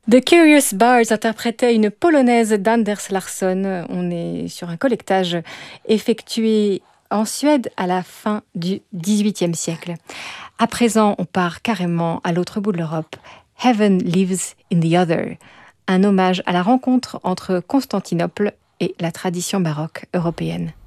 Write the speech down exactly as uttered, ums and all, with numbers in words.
The Curious Bars interprétait une polonaise d'Anders Larsson. On est sur un collectage effectué en Suède à la fin du dix-huitième siècle. À présent, on part carrément à l'autre bout de l'Europe. Heaven Lives in the Other, un hommage à la rencontre entre Constantinople et la tradition baroque européenne.